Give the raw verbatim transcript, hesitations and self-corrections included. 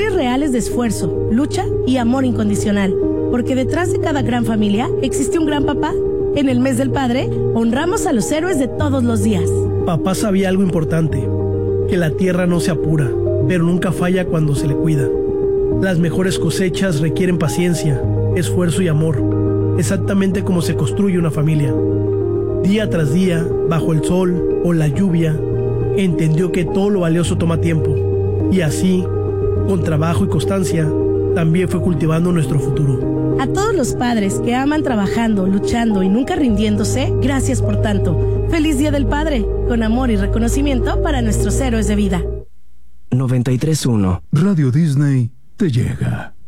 Lecciones reales de esfuerzo, lucha y amor incondicional. Porque detrás de cada gran familia existe un gran papá. En el mes del padre, honramos a los héroes de todos los días. Papá sabía algo importante, que la tierra no se apura, pero nunca falla cuando se le cuida. Las mejores cosechas requieren paciencia, esfuerzo y amor, exactamente como se construye una familia. Día tras día, bajo el sol o la lluvia, entendió que todo lo valioso toma tiempo, y así, con trabajo y constancia, también fue cultivando nuestro futuro. A todos los padres que aman trabajando, luchando y nunca rindiéndose, gracias por tanto. ¡Feliz Día del Padre! Con amor y reconocimiento para nuestros héroes de vida. noventa y tres punto uno Radio Disney te llega.